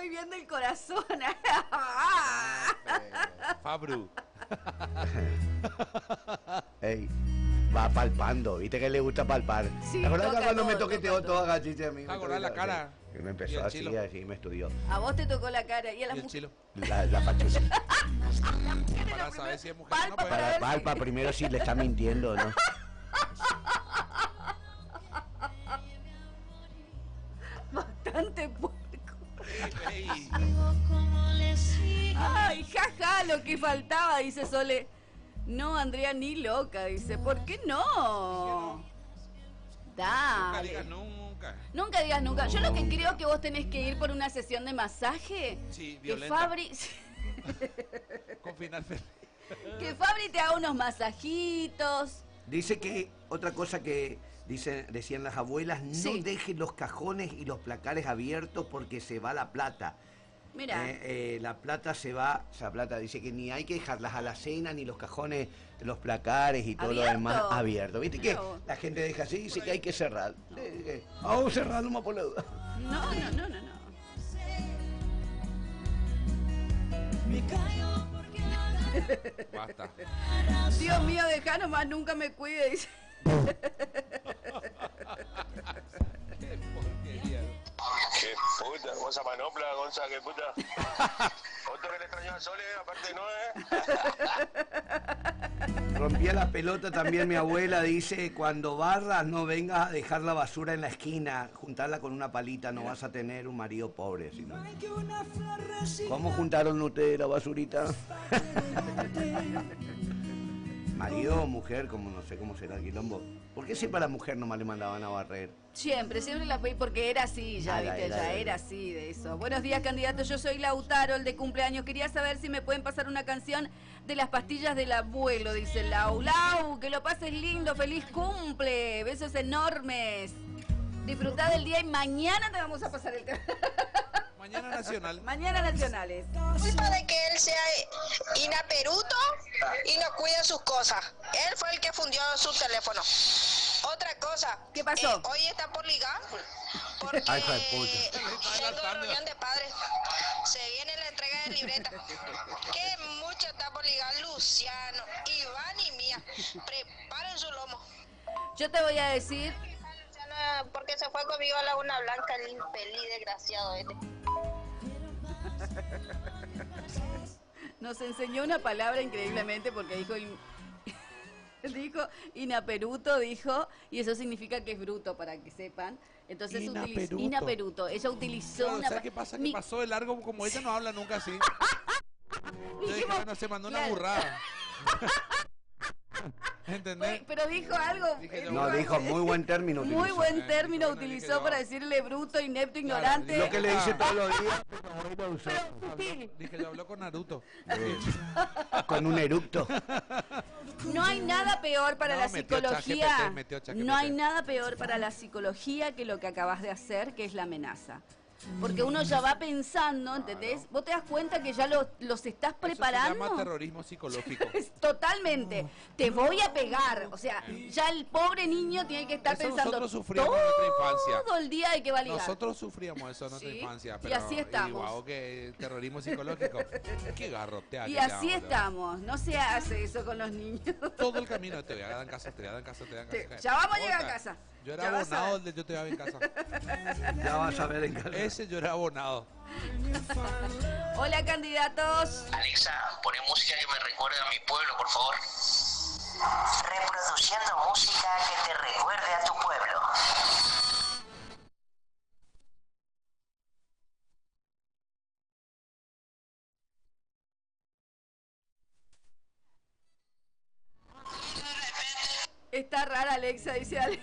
estoy viendo el corazón. Fabru. Ey, va palpando, viste que le gusta palpar. Sí, ¿Te acordás toca cuando me todo, toqueteó toca todo todo. agachite a mí? ¿Te acordás la cara? Sí, me ¿Y empezó el así, chilo? así me estudió. A vos te tocó la cara y a la Y el mujer. chilo. La pachucha. Para saber si es mujer o no, Palpa pues. para ver si- Palpa primero si le está mintiendo, ¿no? Bastante puerco. Ey, Ay, jaja, lo que faltaba, dice Sole. No, Andrea, ni loca, dice. ¿Por qué no? nunca digas Dale. nunca. Nunca digas nunca. Yo lo que creo que vos tenés que ir por una sesión de masaje. Sí, Que violenta. Fabri, Con final feliz. que Fabri te haga unos masajitos. Dice que otra cosa que decían las abuelas, no Sí. dejes los cajones y los placares abiertos porque se va la plata. Mira, La plata se va, esa plata dice que ni hay que dejar las alacenas, ni los cajones, los placares y todo lo ¿Abierto? demás abierto. ¿Viste Mirá que vos. la gente deja así y dice que hay que cerrar? Vamos a cerrar nomás por la duda. no. Basta. Dios mío, dejá nomás, nunca me cuide, dice. Qué porquería. Qué puta, cosa manopla, Gonza, qué puta. Otro que le extrañó a Sole, aparte no, Rompía la pelota también mi abuela, dice, cuando barras no vengas a dejar la basura en la esquina, juntarla con una palita, no vas a tener un marido pobre. Sino... ¿Cómo juntaron ustedes la basurita? Marido o mujer, como no sé cómo será el quilombo. ¿Por qué siempre a la mujer nomás le mandaban a barrer? Siempre la pedí porque era así, ya viste, ya era así de eso. Buenos días, candidato, yo soy Lautaro, el de cumpleaños. Quería saber si me pueden pasar una canción de las pastillas del abuelo, dice Lau. Lau, que lo pases lindo, feliz cumple, besos enormes. Disfrutá del día y mañana te vamos a pasar el... Mañana nacional. Mañana nacionales. Culpa de que él sea inaperuto y no cuide sus cosas. Él fue el que fundió su teléfono. Otra cosa. ¿Qué pasó? Hoy está por ligar porque Ay, hijo de puta. tengo reunión de padres. Se viene la entrega de libreta. Que mucho está por ligar Luciano, Iván y Mía. Preparen su lomo. Yo te voy a decir... Luciano, porque se fue conmigo a Laguna Blanca, el infeliz desgraciado este. Nos enseñó una palabra increíblemente porque dijo dijo inaperuto, dijo, y eso significa que es bruto, para que sepan. Entonces utilizó inaperuto. Ella utilizó Claro, una... ¿sabes qué pasa? Que pasó de largo, como ella no habla nunca así. Yo dije, Dijimos, bueno, se mandó una claro. burrada. ¿Entendés? Pero dijo algo... Dije yo, No, dijo muy buen término. Muy utilizó. buen término bueno, dije utilizó yo. para decirle bruto, inepto, Claro, ignorante. Lo que le dice todos los días, pero hoy lo usó. Dije, yo habló con Naruto. Con un eructo. No hay nada peor para No, la metió psicología. ChatGPT, metió ChatGPT. No hay nada peor para la psicología que lo que acabas de hacer, que es la amenaza. Porque uno ya va pensando, ¿entendés? Vos te das cuenta que ya los estás preparando. Eso se llama terrorismo psicológico. Totalmente. Te voy a pegar. O sea, ya el pobre niño tiene que estar Eso pensando nosotros sufrimos en nuestra infancia. todo el día de que va a ligar. Nosotros sufríamos eso en nuestra Sí, infancia. y Pero, así estamos. Guau, que terrorismo psicológico. Qué garrotea. Y que así te hago, estamos. No se hace eso con los niños. todo el camino te voy a dar en casa, te voy a dar en casa, te voy a dar en casa. Ya vamos a llegar a Oiga, casa. Yo Ya era vas a abonado ver. del yo te voy a ver en casa. Ya vas a ver en casa. Ese yo era abonado. Hola, candidatos. Alexa, poné música que me recuerde a mi pueblo, por favor. Reproduciendo música que te recuerde a tu pueblo. Está rara Alexa, dice Ale.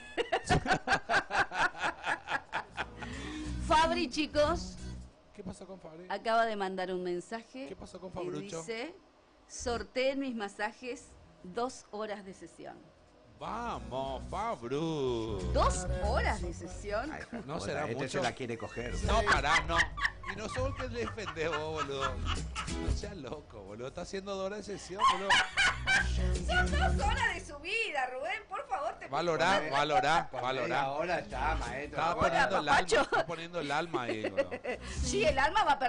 Fabri, chicos, ¿Qué pasó con Fabri? acaba de mandar un mensaje. ¿Qué pasó con y Fabrucho? dice, sorteen mis masajes 2 horas de sesión. Vamos, Fabru. 2 horas de sesión. Ay, No puta, será este mucho. se la quiere coger. No, pará, no. Y no sos el que le defendés vos, boludo. No seas loco, boludo. Está haciendo 2 horas de sesión, boludo. Son 2 horas de su vida, Rubén, por favor. Valorá. Ahora está, maestro. Estaba Hola, poniendo el alma. papacho. Está poniendo el alma ahí, boludo. Sí, el alma va a